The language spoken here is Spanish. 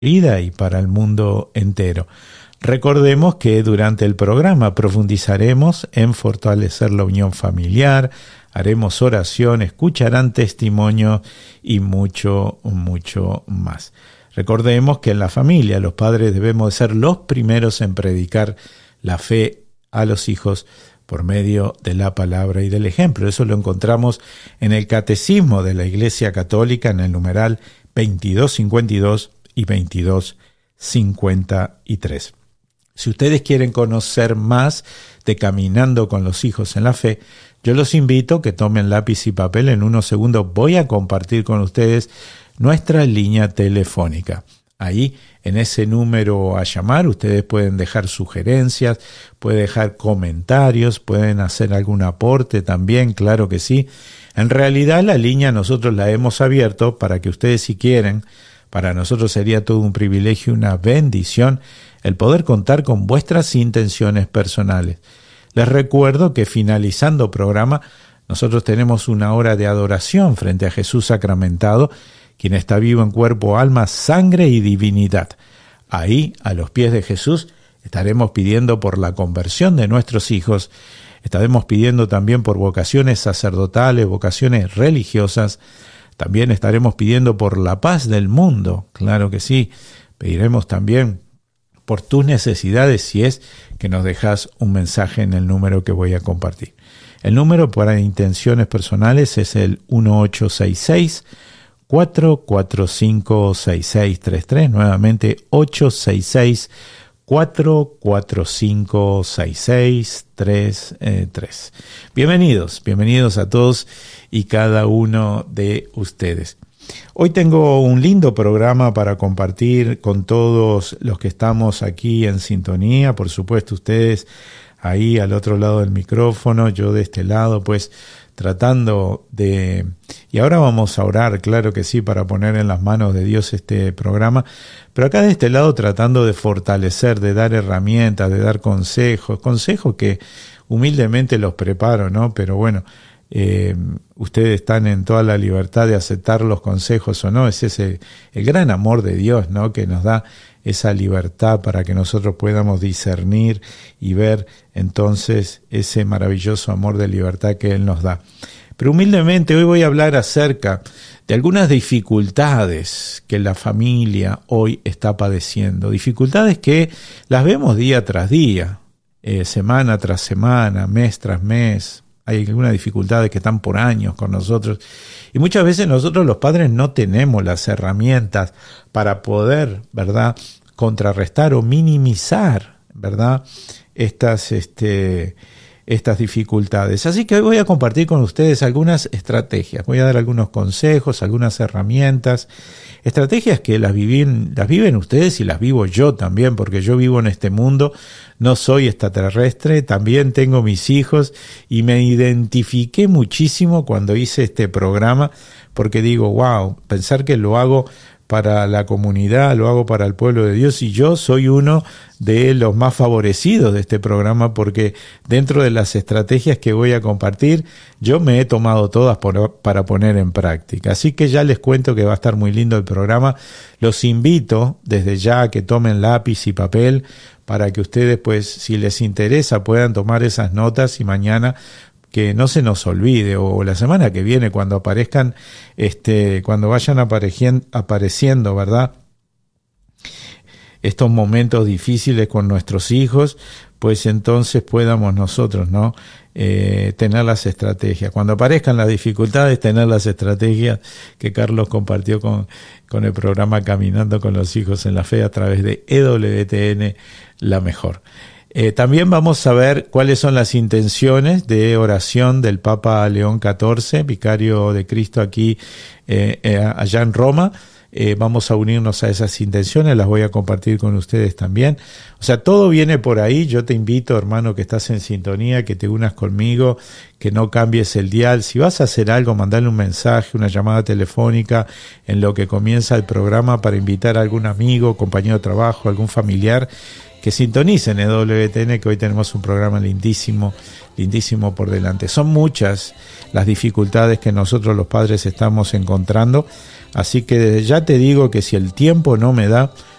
vida y para el mundo entero. Recordemos que durante el programa profundizaremos en fortalecer la unión familiar, haremos oración, escucharán testimonio y mucho, mucho más. Recordemos que en la familia los padres debemos ser los primeros en predicar la fe a los hijos por medio de la palabra y del ejemplo. Eso lo encontramos en el Catecismo de la Iglesia Católica en el numeral 2252 y 2253. Si ustedes quieren conocer más de Caminando con los Hijos en la Fe, yo los invito a que tomen lápiz y papel. En unos segundos voy a compartir con ustedes nuestra línea telefónica. Ahí, en ese número a llamar, ustedes pueden dejar sugerencias, pueden dejar comentarios, pueden hacer algún aporte también, claro que sí. En realidad, la línea nosotros la hemos abierto para que ustedes, si quieren, para nosotros sería todo un privilegio, una bendición, el poder contar con vuestras intenciones personales. Les recuerdo que finalizando programa, nosotros tenemos una hora de adoración frente a Jesús sacramentado, quien está vivo en cuerpo, alma, sangre y divinidad. Ahí, a los pies de Jesús, estaremos pidiendo por la conversión de nuestros hijos, estaremos pidiendo también por vocaciones sacerdotales, vocaciones religiosas, también estaremos pidiendo por la paz del mundo, claro que sí. Pediremos también por tus necesidades si es que nos dejas un mensaje en el número que voy a compartir. El número para intenciones personales es el 1866-445-6633, nuevamente 866-445-6633. Bienvenidos a todos y cada uno de ustedes. Hoy tengo un lindo programa para compartir con todos los que estamos aquí en sintonía, por supuesto ustedes ahí al otro lado del micrófono, yo de este lado, pues tratando de... Y ahora vamos a orar, claro que sí, para poner en las manos de Dios este programa, pero acá de este lado tratando de fortalecer, de dar herramientas, de dar consejos que humildemente los preparo, ¿no? Pero bueno, ustedes están en toda la libertad de aceptar los consejos o no. Es ese el gran amor de Dios, ¿no? Que nos da esa libertad para que nosotros podamos discernir y ver entonces ese maravilloso amor de libertad que Él nos da. Pero humildemente hoy voy a hablar acerca de algunas dificultades que la familia hoy está padeciendo, dificultades que las vemos día tras día, semana tras semana, mes tras mes. Hay algunas dificultades que están por años con nosotros y muchas veces nosotros los padres no tenemos las herramientas para poder, ¿verdad?, contrarrestar o minimizar, ¿verdad?, estas dificultades. Así que hoy voy a compartir con ustedes algunas estrategias, voy a dar algunos consejos, algunas herramientas, estrategias que las viven ustedes y las vivo yo también, porque yo vivo en este mundo, no soy extraterrestre, también tengo mis hijos y me identifiqué muchísimo cuando hice este programa, porque digo, wow, pensar que lo hago para la comunidad, lo hago para el pueblo de Dios y yo soy uno de los más favorecidos de este programa porque dentro de las estrategias que voy a compartir yo me he tomado todas para poner en práctica. Así que ya les cuento que va a estar muy lindo el programa. Los invito desde ya a que tomen lápiz y papel para que ustedes, pues, si les interesa, puedan tomar esas notas y mañana que no se nos olvide, o la semana que viene cuando aparezcan, cuando vayan apareciendo, ¿verdad?, estos momentos difíciles con nuestros hijos, pues entonces podamos nosotros, ¿no?, tener las estrategias. Cuando aparezcan las dificultades, tener las estrategias que Carlos compartió con el programa Caminando con los Hijos en la Fe a través de EWTN, La Mejor. También vamos a ver cuáles son las intenciones de oración del Papa León XIV, vicario de Cristo aquí, allá en Roma. Vamos a unirnos a esas intenciones, las voy a compartir con ustedes también. O sea, todo viene por ahí. Yo te invito, hermano, que estás en sintonía, que te unas conmigo, que no cambies el dial. Si vas a hacer algo, mandale un mensaje, una llamada telefónica en lo que comienza el programa para invitar a algún amigo, compañero de trabajo, algún familiar que sintonicen EWTN, que hoy tenemos un programa lindísimo, lindísimo por delante. Son muchas las dificultades que nosotros los padres estamos encontrando, así que desde ya te digo que si el tiempo no me da,